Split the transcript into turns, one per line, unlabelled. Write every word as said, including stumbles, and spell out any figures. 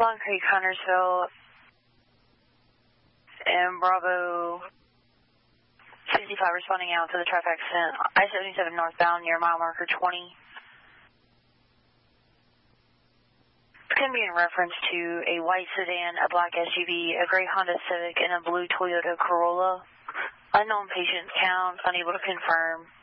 Long Creek, Huntersville, and Bravo fifty-five responding out to the traffic accident, I seventy-seven northbound near mile marker twenty. It's going to be in reference to a white sedan, a black S U V, a gray Honda Civic, and a blue Toyota Corolla. Unknown patient count, unable to confirm.